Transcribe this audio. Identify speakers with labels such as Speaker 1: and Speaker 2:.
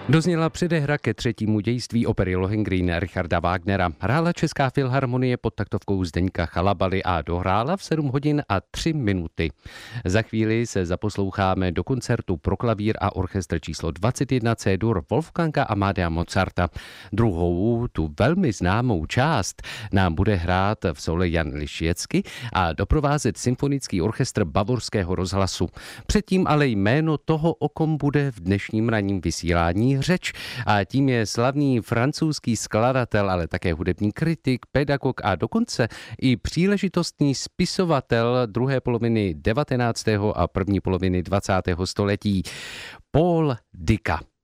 Speaker 1: Dozněla předehra ke třetímu dějství opery Lohengrin Richarda Wagnera. Hrála Česká filharmonie pod taktovkou Zdeňka Chalabaly a dohrála v 7 hodin a 3 minuty. Za chvíli se zaposloucháme do koncertu pro klavír a orchestr číslo 21 C-dur Wolfganga Amadea Mozarta. Druhou, tu velmi známou část, nám bude hrát v sole Jan Lišiecky a doprovázet symfonický orchestr Bavorského rozhlasu. Předtím ale jméno toho, o kom bude v dnešním ranním vysílání řeč, a tím je slavný francouzský skladatel, ale také hudební kritik, pedagog a dokonce i příležitostný spisovatel druhé poloviny 19. a první poloviny 20. století Paul Dika.